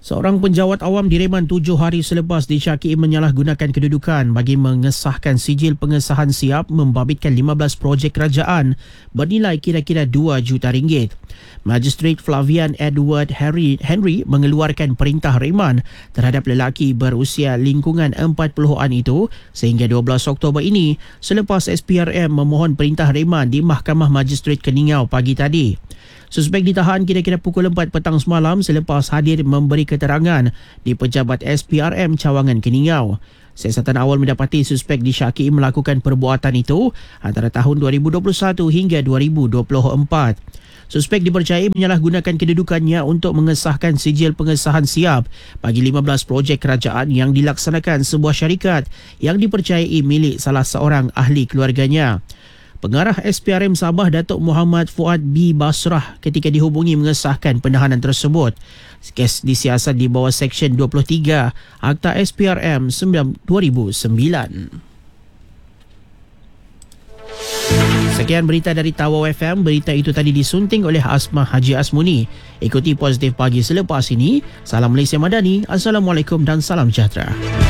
Seorang penjawat awam direman 7 hari selepas disyaki menyalahgunakan kedudukan bagi mengesahkan sijil pengesahan siap membabitkan 15 projek kerajaan bernilai kira-kira 2 juta ringgit. Magistrate Flavian Edward Henry mengeluarkan perintah reman terhadap lelaki berusia lingkungan 40-an itu sehingga 12 Oktober ini selepas SPRM memohon perintah reman di Mahkamah Magistrate Keningau pagi tadi. Suspek ditahan kira-kira pukul 4 petang semalam selepas hadir memberi keterangan di Pejabat SPRM Cawangan Keningau. Siasatan awal mendapati suspek disyaki melakukan perbuatan itu antara tahun 2021 hingga 2024. Suspek dipercayai menyalahgunakan kedudukannya untuk mengesahkan sijil pengesahan siap bagi 15 projek kerajaan yang dilaksanakan sebuah syarikat yang dipercayai milik salah seorang ahli keluarganya. Pengarah SPRM Sabah Datuk Muhammad Fuad B. Basrah ketika dihubungi mengesahkan penahanan tersebut. Kes disiasat di bawah Seksyen 23 Akta SPRM 2009. Sekian berita dari Tawau FM. Berita itu tadi disunting oleh Asmah Haji Asmuni. Ikuti Positif Pagi selepas ini. Salam Malaysia Madani. Assalamualaikum dan salam sejahtera.